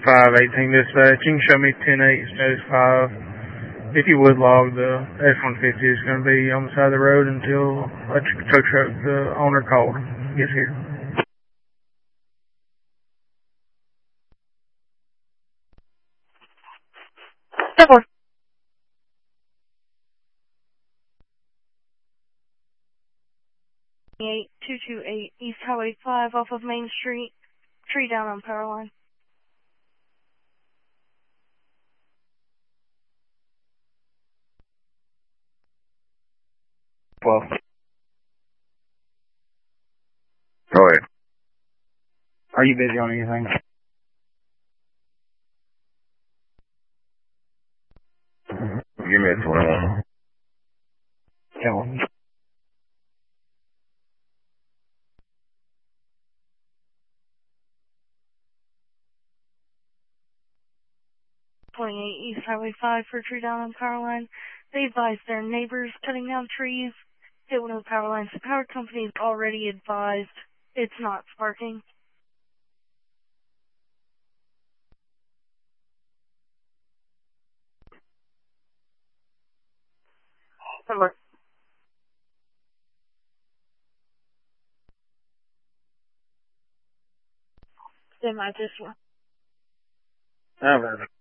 518 dispatch. You can show me 10-8 status 5. If you would log, the F-150 is going to be on the side of the road until a tow truck, the owner called, gets here. Double. 228 East Highway 5 off of Main Street. Tree down on power line. Well. Go ahead. Are you busy on anything? Give me a 21. Tell me. East Highway 5 for tree down on power line. They advised their neighbors cutting down trees. Hit one of the power lines. The power company is already advised it's not sparking. Number. They might just one. Alright.